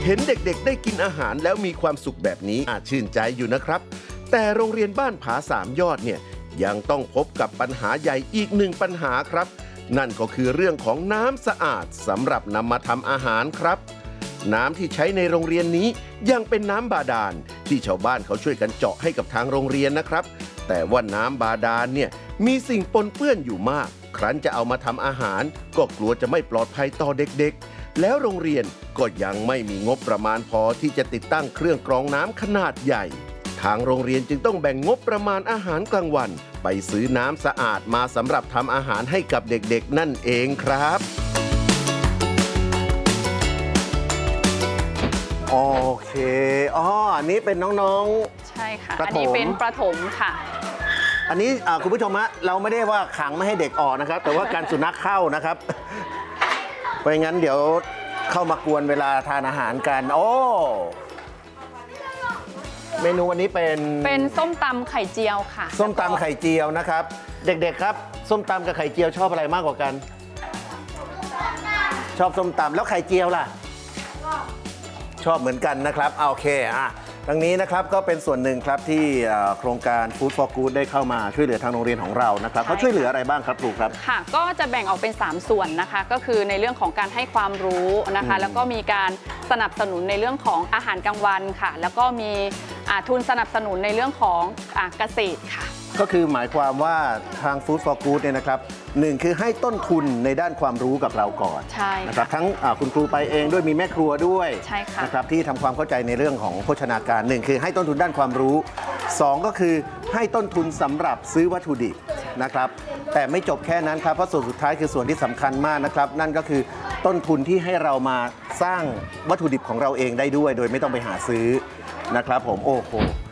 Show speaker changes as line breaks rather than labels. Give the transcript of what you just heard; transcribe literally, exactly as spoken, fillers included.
เห็นเด็กๆได้กินอาหารแล้วมีความสุขแบบนี้อาจชื่นใจอยู่นะครับแต่โรงเรียนบ้านผาสามยอดเนี่ยยังต้องพบกับปัญหาใหญ่อีกหนึ่งปัญหาครับนั่นก็คือเรื่องของน้ำสะอาดสำหรับนำมาทำอาหารครับน้ำที่ใช้ในโรงเรียนนี้ยังเป็นน้ำบาดาลที่ชาวบ้านเขาช่วยกันเจาะให้กับทางโรงเรียนนะครับแต่ว่าน้ำบาดาลเนี่ยมีสิ่งปนเปื้อนอยู่มากครั้นจะเอามาทำอาหารก็กลัวจะไม่ปลอดภัยต่อเด็กๆแล้วโรงเรียนก็ยังไม่มีงบประมาณพอที่จะติดตั้งเครื่องกรองน้ำขนาดใหญ่ทางโรงเรียนจึงต้องแบ่งงบประมาณอาหารกลางวันไปซื้อน้ำสะอาดมาสำหรับทำอาหารให้กับเด็กๆนั่นเองครับโอเคอ๋ออันนี้เป็นน้องๆ
ใช่ค่ะอันนี้เป็นประถมค่ะ
อันนี้คุณผู้ชมฮะเราไม่ได้ว่าขังไม่ให้เด็กออกนะครับแต่ว่าการสุนัขเข้านะครับเพราะงั้นเดี๋ยวเข้ามากวนเวลาทานอาหารกันโอ้เมนูวันนี้เป็น
เป็นส้มตำไข่เจียวค่ะ
ส้มตำไข่เจียวนะครับเด็กๆครับส้มตำกับไข่เจียวชอบอะไรมากกว่ากันชอบส้มตำแล้วไข่เจียวล่ะชอบเหมือนกันนะครับโอเคอ่ะดังนี้นะครับก็เป็นส่วนหนึ่งครับที่โครงการ Food for Good ได้เข้ามาช่วยเหลือทางโรงเรียนของเรานะครับเขาช่วยเหลืออะไรบ้างครับครูครับ
ค่ะก็จะแบ่งออกเป็นสามส่วนนะคะก็คือในเรื่องของการให้ความรู้นะคะแล้วก็มีการสนับสนุนในเรื่องของอาหารกลางวันค่ะแล้วก็มีทุนสนับสนุนในเรื่องของเกษตรค่ะ
ก็คือหมายความว่าทาง Food for Good เนี่ยนะครับหนึ่งคือให้ต้นทุนในด้านความรู้กับเราก่อน
ใช่
นะครับทั้งคุณครูไปเองด้วยมีแม่ครัวด้วย
ใช่ค่ะ
นะครับที่ทำความเข้าใจในเรื่องของโภชนาการหนึ่งคือให้ต้นทุนด้านความรู้สองก็คือให้ต้นทุนสำหรับซื้อวัตถุดิบนะครับแต่ไม่จบแค่นั้นครับเพราะส่วนสุดท้ายคือส่วนที่สำคัญมากนะครับนั่นก็คือต้นทุนที่ให้เรามาสร้างวัตถุดิบของเราเองได้ด้วยโดยไม่ต้องไปหาซื้อนะครับผมโอ้โห